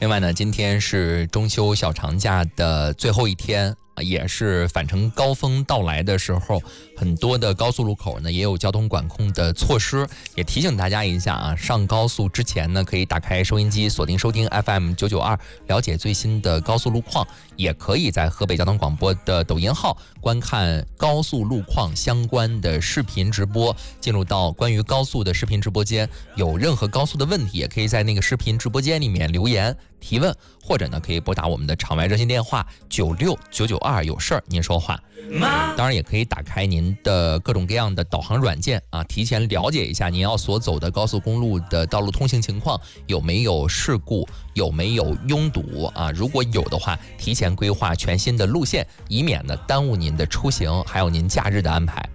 另外呢，今天是中秋小长假的最后一天，也是返程高峰到来的时候，很多的高速路口呢也有交通管控的措施，也提醒大家一下啊，上高速之前呢，可以打开收音机锁定收听 FM992，了解最新的高速路况，也可以在河北交通广播的抖音号观看高速路况相关的视频直播。进入到关于高速的视频直播间，有任何高速的问题，也可以在那个视频直播间里面留言提问，或者呢可以拨打我们的场外热线电话96992，有事儿您说话。当然也可以打开您的各种各样的导航软件啊，提前了解一下您要所走的高速公路的道路通行情况，有没有事故，有没有拥堵啊？如果有的话，提前规划全新的路线，以免呢耽误您的出行，还有您假日的安排。